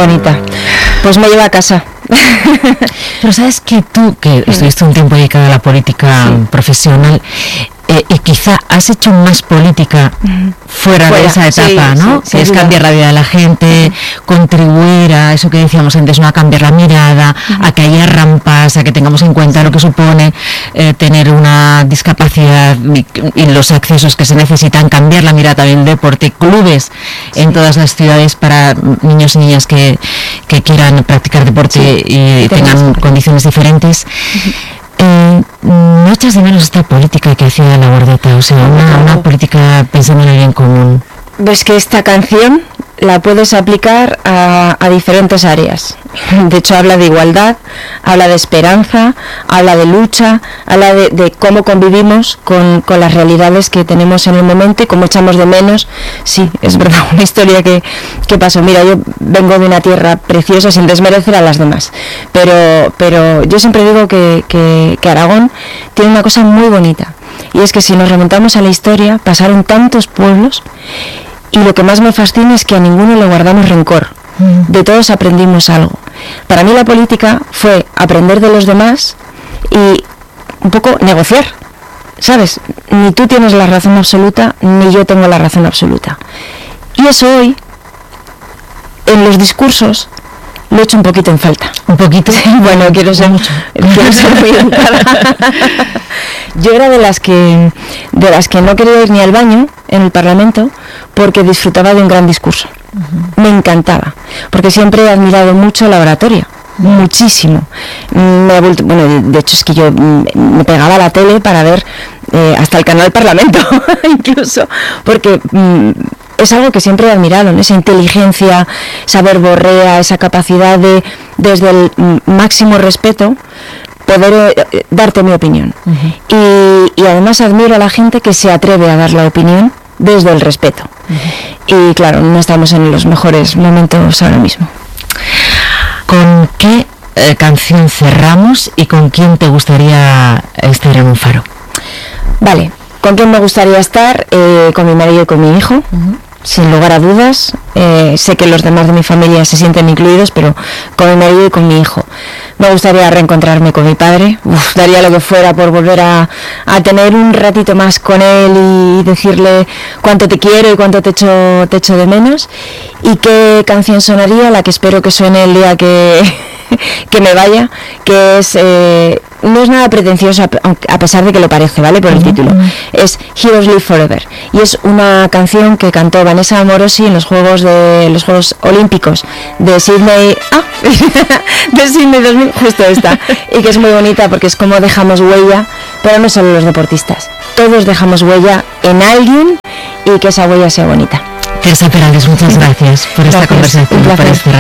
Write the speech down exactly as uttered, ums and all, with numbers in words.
bonita. Pues me lleva a casa. Pero sabes que tú, que estuviste un tiempo dedicada a la política sí. profesional, eh, y quizá has hecho más política fuera, fuera de esa etapa, sí, ¿no? Sí, que es cambiar la vida de la gente, uh-huh. contribuir a eso que decíamos antes, ¿no? A cambiar la mirada, uh-huh. a que haya rampas, a que tengamos en cuenta lo que supone eh, tener una discapacidad y, y los accesos que se necesitan, cambiar la mirada también del deporte, clubes sí. en todas las ciudades para niños y niñas que, que quieran practicar deporte sí. y, y tengan condiciones diferentes. Uh-huh. Eh, ¿No echas de menos esta política que hacía la Guardeta? O sea, una, una política pensando en el bien común. Ves que esta canción la puedes aplicar a, a diferentes áreas. De hecho, habla de igualdad, habla de esperanza, habla de lucha, habla de, de cómo convivimos con, con las realidades que tenemos en el momento y cómo echamos de menos. Sí, es verdad, una historia que, que pasó. Mira, yo vengo de una tierra preciosa sin desmerecer a las demás, pero, pero yo siempre digo que, que, que Aragón tiene una cosa muy bonita, y es que si nos remontamos a la historia, pasaron tantos pueblos. Y lo que más me fascina es que a ninguno le guardamos rencor. De todos aprendimos algo. Para mí la política fue aprender de los demás y un poco negociar, ¿sabes? Ni tú tienes la razón absoluta, ni yo tengo la razón absoluta. Y eso hoy, en los discursos, lo he hecho un poquito en falta. ¿Un poquito? Bueno, quiero ser mucho. Quiero ser muy educada. Yo era de las que de las que no quería ir ni al baño en el Parlamento porque disfrutaba de un gran discurso. Uh-huh. Me encantaba, porque siempre he admirado mucho la oratoria, uh-huh. muchísimo. Me he vuelto, bueno, de hecho es que yo me pegaba a la tele para ver eh, hasta el canal Parlamento, incluso, porque mm, es algo que siempre he admirado, ¿no? Esa inteligencia, esa verborrea, esa capacidad de, desde el máximo respeto, poder eh, darte mi opinión. Uh-huh. y, y además admiro a la gente que se atreve a dar la opinión desde el respeto. Uh-huh. Y claro, no estamos en los mejores momentos ahora mismo. ¿Con qué eh, canción cerramos y con quién te gustaría estar en un faro? Vale, ¿con quién me gustaría estar? Eh, con mi marido y con mi hijo. Uh-huh. Sin lugar a dudas, eh, sé que los demás de mi familia se sienten incluidos, pero con mi marido y con mi hijo. Me gustaría reencontrarme con mi padre. Uf, daría lo que fuera por volver a, a tener un ratito más con él y decirle cuánto te quiero y cuánto te echo, te echo de menos. ¿Y qué canción sonaría? La que espero que suene el día que, que me vaya, que es... Eh, no es nada pretencioso, a pesar de que lo parece, ¿vale? Por el uh-huh. título. Es Heroes Live Forever. Y es una canción que cantó Vanessa Amorosi en los Juegos de los Juegos Olímpicos de Sydney. ¡Ah! de Sydney dos mil, justo esta. Y que es muy bonita porque es como dejamos huella, pero no solo los deportistas. Todos dejamos huella en alguien y que esa huella sea bonita. Teresa Perales, muchas gracias por esta gracias. conversación, por este